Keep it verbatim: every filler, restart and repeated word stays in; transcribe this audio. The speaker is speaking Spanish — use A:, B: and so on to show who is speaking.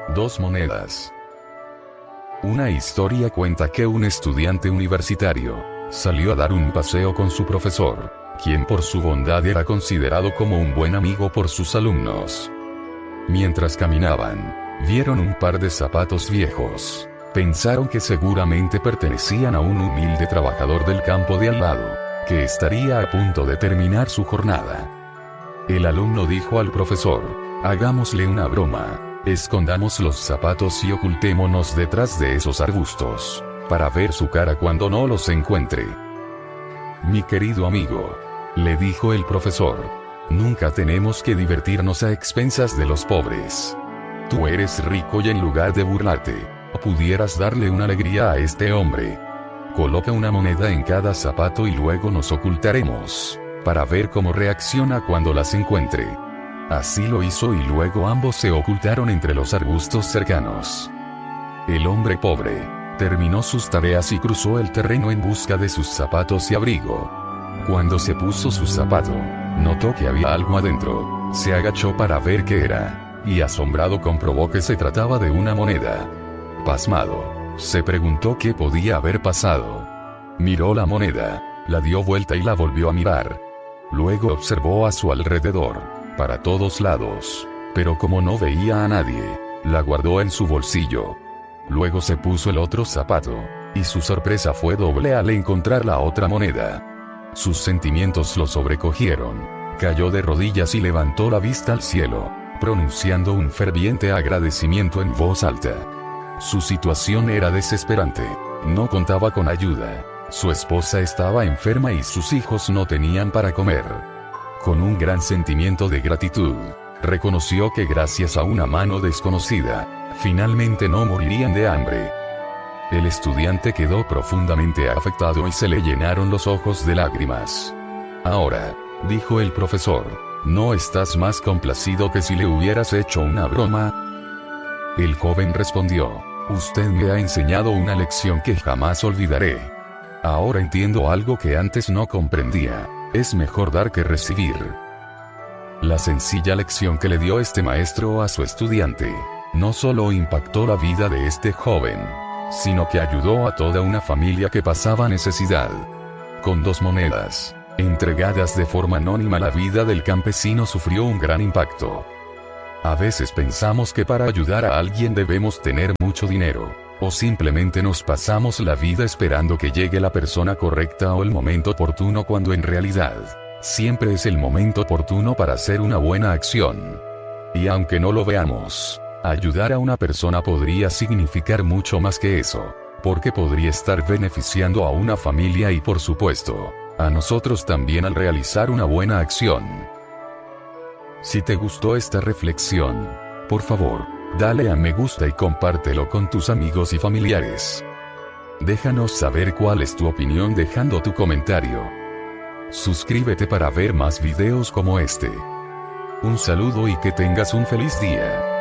A: Dos monedas. Una historia cuenta que un estudiante universitario salió a dar un paseo con su profesor, quien por su bondad era considerado como un buen amigo por sus alumnos. Mientras caminaban, vieron un par de zapatos viejos. Pensaron que seguramente pertenecían a un humilde trabajador del campo de al lado, que estaría a punto de terminar su jornada. El alumno dijo al profesor: hagámosle una broma, escondamos los zapatos y ocultémonos detrás de esos arbustos, para ver su cara cuando no los encuentre. Mi querido amigo, le dijo el profesor, nunca tenemos que divertirnos a expensas de los pobres. Tú eres rico y en lugar de burlarte, pudieras darle una alegría a este hombre. Coloca una moneda en cada zapato y luego nos ocultaremos, para ver cómo reacciona cuando las encuentre. Así lo hizo y luego ambos se ocultaron entre los arbustos cercanos. El hombre pobre terminó sus tareas y cruzó el terreno en busca de sus zapatos y abrigo. Cuando se puso su zapato, notó que había algo adentro, se agachó para ver qué era, y asombrado comprobó que se trataba de una moneda. Pasmado, se preguntó qué podía haber pasado. Miró la moneda, la dio vuelta y la volvió a mirar. Luego observó a su alrededor, para todos lados, pero como no veía a nadie, la guardó en su bolsillo. Luego se puso el otro zapato, y su sorpresa fue doble al encontrar la otra moneda. Sus sentimientos lo sobrecogieron, cayó de rodillas y levantó la vista al cielo, pronunciando un ferviente agradecimiento en voz alta. Su situación era desesperante, no contaba con ayuda, su esposa estaba enferma y sus hijos no tenían para comer. Con un gran sentimiento de gratitud, reconoció que gracias a una mano desconocida, finalmente no morirían de hambre. El estudiante quedó profundamente afectado y se le llenaron los ojos de lágrimas. Ahora, dijo el profesor, ¿no estás más complacido que si le hubieras hecho una broma? El joven respondió: usted me ha enseñado una lección que jamás olvidaré. Ahora entiendo algo que antes no comprendía, es mejor dar que recibir. La sencilla lección que le dio este maestro a su estudiante, no solo impactó la vida de este joven, sino que ayudó a toda una familia que pasaba necesidad. Con dos monedas, entregadas de forma anónima, la vida del campesino sufrió un gran impacto. A veces pensamos que para ayudar a alguien debemos tener mucho dinero, o simplemente nos pasamos la vida esperando que llegue la persona correcta o el momento oportuno, cuando en realidad, siempre es el momento oportuno para hacer una buena acción. Y aunque no lo veamos, ayudar a una persona podría significar mucho más que eso, porque podría estar beneficiando a una familia y, por supuesto, a nosotros también al realizar una buena acción. Si te gustó esta reflexión, por favor, dale a me gusta y compártelo con tus amigos y familiares. Déjanos saber cuál es tu opinión dejando tu comentario. Suscríbete para ver más videos como este. Un saludo y que tengas un feliz día.